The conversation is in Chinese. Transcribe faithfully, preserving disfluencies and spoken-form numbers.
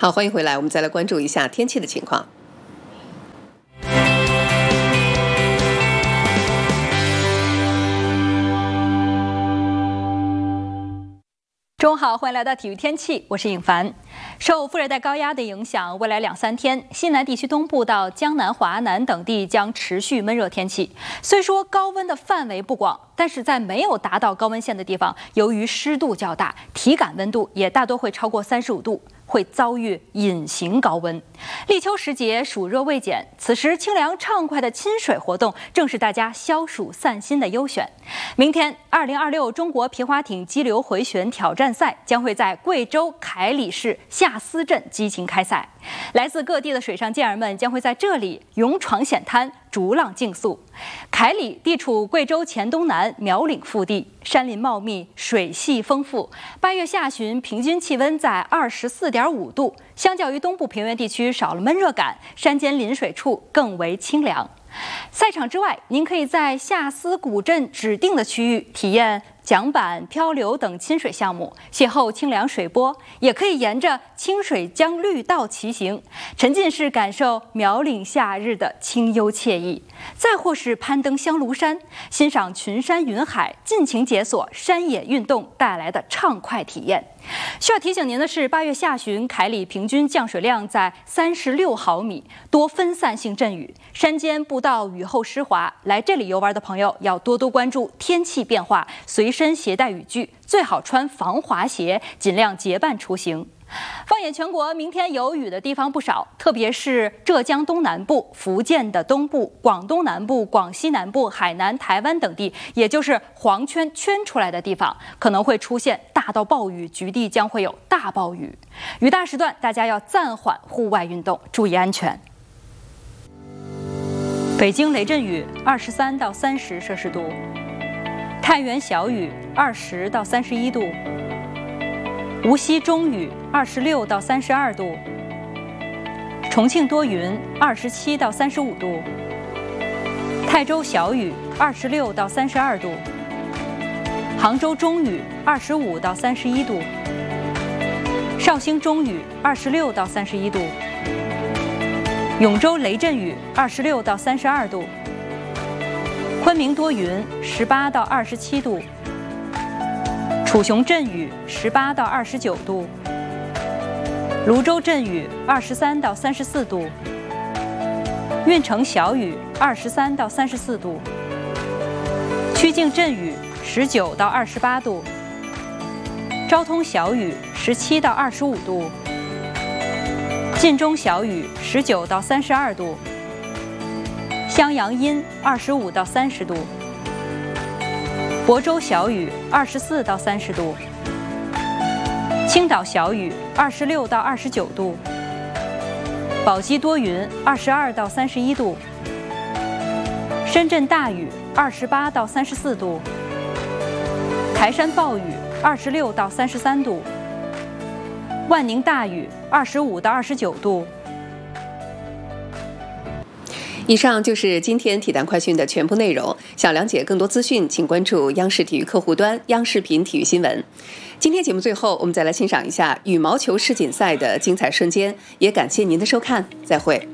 好，欢迎回来，我们再来关注一下天气的情况。 中午好，欢迎来到体育天气，我是颖凡。受副热带高压的影响，未来两三天，西南地区东部到江南、华南等地将持续闷热天气。虽说高温的范围不广，但是在没有达到高温线的地方，由于湿度较大，体感温度也大多会超过三十五度。会遭遇隐形高温。立秋时节，暑热未减，此时清凉畅快的亲水活动正是大家消暑散心的优选。明天，二零二六中国皮划艇激流回旋挑战赛将会在贵州凯里市下司镇激情开赛，来自各地的水上健儿们将会在这里勇闯险滩，逐浪竞速。凯里地处贵州黔东南苗岭腹地，山林茂密，水系丰富。八月下旬平均气温在二十四点五度，相较于东部平原地区少了闷热感，山间临水处更为清凉。赛场之外，您可以在下司古镇指定的区域体验桨板、漂流等亲水项目，邂逅清凉水波；也可以沿着清水江绿道骑行，沉浸式感受苗岭夏日的清幽惬意；再或是攀登香炉山，欣赏群山云海，尽情解锁山野运动带来的畅快体验。需要提醒您的是，八月下旬凯里平均降水量在三十六毫米，多分散性阵雨，山间步道雨后湿滑。来这里游玩的朋友要多多关注天气变化，随身携带雨具，最好穿防滑鞋，尽量结伴出行。放眼全国，明天有雨的地方不少，特别是浙江东南部、福建的东部、广东南部、广西南部、海南、台湾等地，也就是黄圈圈出来的地方，可能会出现大到暴雨，局地将会有大暴雨。雨大时段，大家要暂缓户外运动，注意安全。北京雷阵雨，二十三到三十摄氏度；太原小雨，二十到三十一度。无锡中雨，二十六到三十二度；重庆多云，二十七到三十五度；泰州小雨，二十六到三十二度；杭州中雨，二十五到三十一度；绍兴中雨，二十六到三十一度；永州雷阵雨，二十六到三十二度；昆明多云，十八到二十七度。楚雄阵雨，十八到二十九度；泸州阵雨，二十三到三十四度；运城小雨，二十三到三十四度；曲靖阵雨，十九到二十八度；昭通小雨，十七到二十五度；晋中小雨，十九到三十二度；襄阳阴，二十五到三十度；亳州小雨，二十四到三十度；青岛小雨，二十六到二十九度；宝鸡多云，二十二到三十一度；深圳大雨，二十八到三十四度；台山暴雨，二十六到三十三度；万宁大雨，二十五到二十九度。 以上就是今天体坛快讯的全部内容。想了解更多资讯，请关注央视体育客户端、央视频体育新闻。今天节目最后，我们再来欣赏一下羽毛球世锦赛的精彩瞬间，也感谢您的收看，再会。